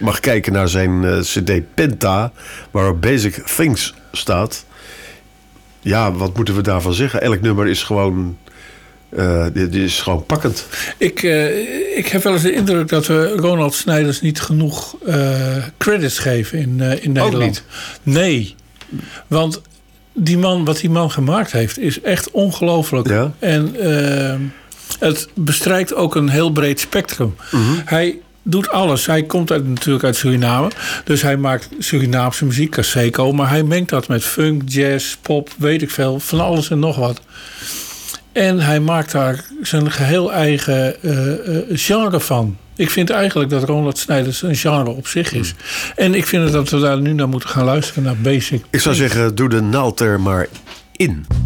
mag kijken naar zijn cd Penta, waarop Basic Things staat. Ja, wat moeten we daarvan zeggen? Elk nummer is gewoon... dit is gewoon pakkend. Ik heb wel eens de indruk dat we Ronald Snijders niet genoeg credits geven in Nederland. Ook niet? Nee, want wat die man gemaakt heeft is echt ongelooflijk. Ja? En het bestrijkt ook een heel breed spectrum. Mm-hmm. Hij doet alles. Hij komt natuurlijk uit Suriname. Dus hij maakt Surinaamse muziek, Caseco. Maar hij mengt dat met funk, jazz, pop, weet ik veel. Van alles en nog wat. En hij maakt daar zijn geheel eigen genre van. Ik vind eigenlijk dat Ronald Snijders een genre op zich is. En ik vind dat we daar nu naar moeten gaan luisteren, naar Basic. Ik zou zeggen, doe de naald er maar in.